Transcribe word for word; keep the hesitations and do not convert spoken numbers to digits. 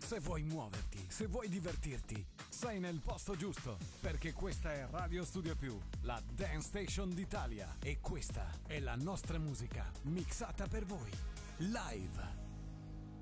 Se vuoi muoverti, se vuoi divertirti, sei nel posto giusto, perché questa è Radio Studio Più, la Dance Station d'Italia, e questa è la nostra musica mixata per voi, live.